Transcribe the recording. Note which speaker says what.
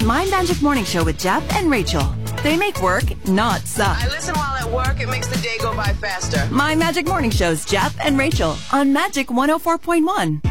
Speaker 1: My Magic Morning Show with Jeff and Rachel. They make work not suck.
Speaker 2: I listen while at work. It makes the day go by faster.
Speaker 1: My Magic Morning Show's Jeff and Rachel on Magic 104.1.